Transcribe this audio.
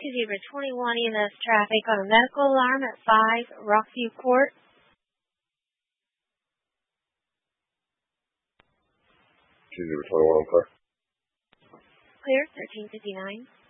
2-0-21 EMS traffic on a medical alarm at 5 Rockview Court. 2-0-21, clear. Clear, 1359.